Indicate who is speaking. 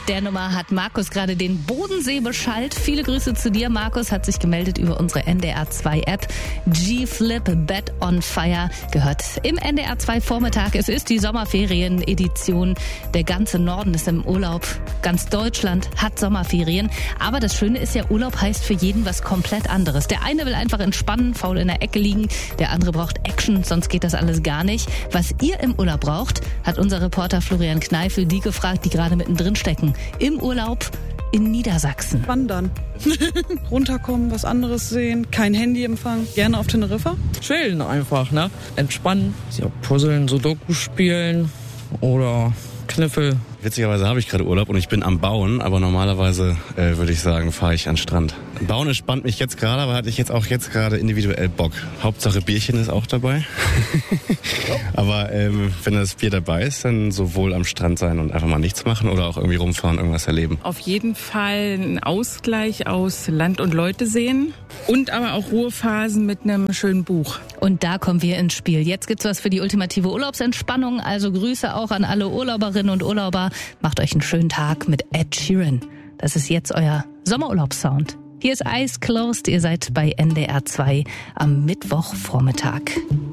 Speaker 1: Mit der Nummer hat Markus gerade den Bodensee beschallt. Viele Grüße zu dir. Markus hat sich gemeldet über unsere NDR2-App. G-Flip Bed on Fire gehört im NDR2 Vormittag. Es ist die Sommerferien-Edition. Der ganze Norden ist im Urlaub. Ganz Deutschland hat Sommerferien. Aber das Schöne ist ja, Urlaub heißt für jeden was komplett anderes. Der eine will einfach entspannen, faul in der Ecke liegen. Der andere braucht Action, sonst geht das alles gar nicht. Was ihr im Urlaub braucht, hat unser Reporter Florian Kneifel die gefragt, die gerade mittendrin stecken. Im Urlaub in Niedersachsen.
Speaker 2: Wandern. Runterkommen, was anderes sehen, kein Handyempfang. Gerne auf Teneriffa.
Speaker 3: Chillen einfach, ne? Entspannen. Ja, puzzeln, Sudoku spielen oder Kniffel.
Speaker 4: Witzigerweise habe ich gerade Urlaub und ich bin am Bauen, aber normalerweise würde ich sagen, fahre ich an den Strand. Bauen entspannt mich jetzt gerade, aber hatte ich jetzt gerade individuell Bock. Hauptsache Bierchen ist auch dabei. Aber wenn das Bier dabei ist, dann sowohl am Strand sein und einfach mal nichts machen oder auch irgendwie rumfahren, irgendwas erleben.
Speaker 5: Auf jeden Fall einen Ausgleich aus Land und Leute sehen und aber auch Ruhephasen mit einem schönen Buch.
Speaker 1: Und da kommen wir ins Spiel. Jetzt gibt's was für die ultimative Urlaubsentspannung. Also Grüße auch an alle Urlauberinnen und Urlauber. Macht euch einen schönen Tag mit Ed Sheeran. Das ist jetzt euer Sommerurlaubssound. Hier ist Eyes Closed. Ihr seid bei NDR2 am Mittwochvormittag.